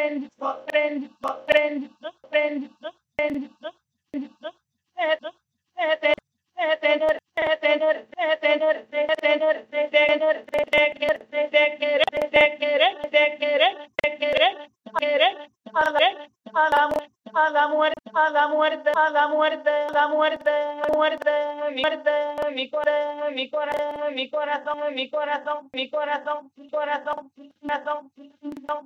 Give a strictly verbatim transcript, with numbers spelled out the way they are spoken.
a la muerte, a la muerte, a la muerte, a la muerte, a la muerte, muerte, mi muerte, mi corazón, mi corazón, mi corazón, mi corazón, mi corazón, mi corazón, mi corazón,